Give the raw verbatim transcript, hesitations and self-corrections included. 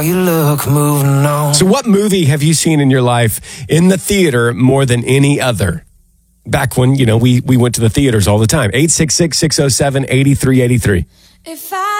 You look moving on. So what movie have you seen in your life in the theater more than any other? Back when, you know, we, we went to the theaters all the time. eight six six, six oh seven, eight three eight three. If I